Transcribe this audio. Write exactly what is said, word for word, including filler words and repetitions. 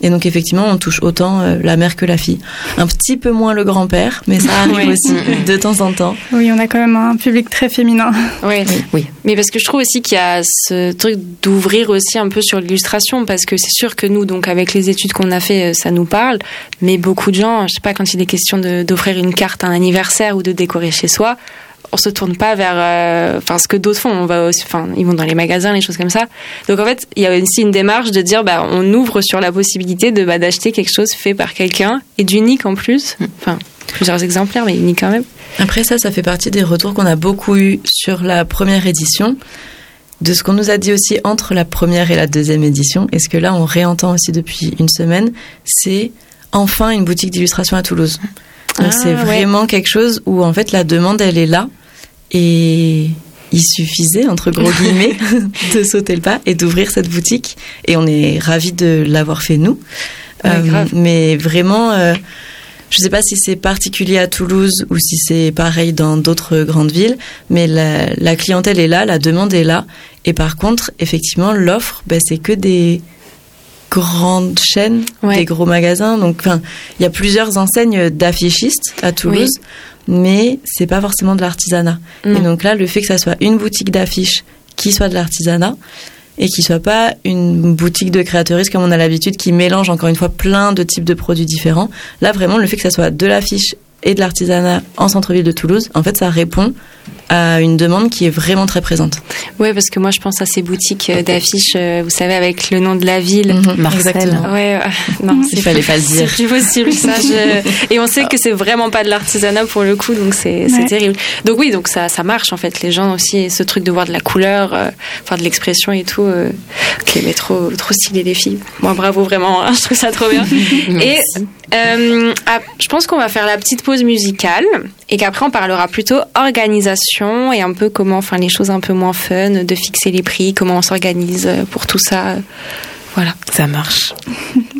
Et donc effectivement, on touche autant euh, la mère que la fille. Un petit peu moins le grand-père, mais ça arrive oui. aussi de temps en temps. Oui, on a quand même un public très féminin. Oui. oui, oui. Mais parce que je trouve aussi qu'il y a ce truc d'ouvrir aussi un peu sur l'illustration, parce que c'est sûr que nous, donc avec les études qu'on a fait, ça nous parle, mais beaucoup de gens, je sais pas, quand il est question de, d'offrir une carte à un anniversaire ou de décorer chez soi, on se tourne pas vers euh, enfin ce que d'autres font, on va aussi, enfin ils vont dans les magasins, les choses comme ça. Donc en fait il y a aussi une démarche de dire bah on ouvre sur la possibilité de bah, d'acheter quelque chose fait par quelqu'un et d'unique en plus, enfin plusieurs exemplaires mais unique quand même. Après ça ça fait partie des retours qu'on a beaucoup eu sur la première édition, de ce qu'on nous a dit aussi entre la première et la deuxième édition, et ce que là on réentend aussi depuis une semaine, c'est enfin une boutique d'illustration à Toulouse. Donc ah, c'est vraiment ouais. quelque chose où en fait la demande elle est là. Et il suffisait, entre gros guillemets, de sauter le pas et d'ouvrir cette boutique. Et on est ravis de l'avoir fait, nous. Ouais, euh, mais vraiment, euh, je ne sais pas si c'est particulier à Toulouse ou si c'est pareil dans d'autres grandes villes, mais la, la clientèle est là, la demande est là. Et par contre, effectivement, l'offre, ben, c'est que des grandes chaînes, ouais. des gros magasins. Donc, enfin, il y a plusieurs enseignes d'affichistes à Toulouse. Oui. Mais c'est pas forcément de l'artisanat. Mmh. Et donc là, le fait que ça soit une boutique d'affiches qui soit de l'artisanat et qui soit pas une boutique de créateuristes comme on a l'habitude, qui mélange encore une fois plein de types de produits différents. Là, vraiment, le fait que ça soit de l'affiche et de l'artisanat en centre-ville de Toulouse, en fait, ça répond à une demande qui est vraiment très présente. Ouais, parce que moi, je pense à ces boutiques d'affiches, vous savez, avec le nom de la ville. Mmh, Marcel. Exactement. Ouais, euh, non, il fallait pas le dire. C'est plus possible, ça. Je... Et on sait que c'est vraiment pas de l'artisanat pour le coup, donc c'est, c'est ouais. terrible. Donc oui, donc ça, ça marche, en fait. Les gens aussi, ce truc de voir de la couleur, euh, enfin de l'expression et tout. Euh... Ok, mais trop, trop stylé les filles. Moi, bravo, vraiment, hein, je trouve ça trop bien. Et euh, ah, je pense qu'on va faire la petite pause musicale et qu'après, on parlera plutôt organisation et un peu comment, enfin les choses un peu moins fun, de fixer les prix, comment on s'organise pour tout ça. Voilà. Ça marche.